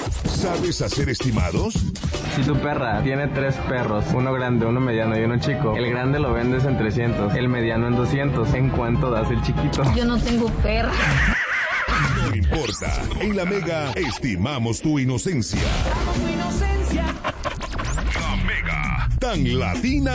¿Sabes hacer estimados? Si tu perra tiene 3 perros, uno grande, uno mediano y uno chico, el grande lo vendes en 300, el mediano en 200. ¿En cuánto das el chiquito? Yo no tengo perra. No importa. En la Mega estimamos tu inocencia. La Mega, tan latina